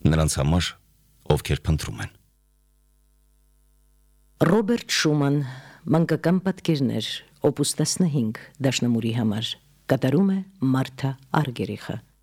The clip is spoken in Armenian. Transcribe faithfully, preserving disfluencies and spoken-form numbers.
նրանց համար, ովքեր փնտրում են։ Ռոբերտ Շուման, մանկական պատկերներ, օպուս տասնհինգ, դաշնամուրի համար, կատարում է Մարթա Արգերիխը։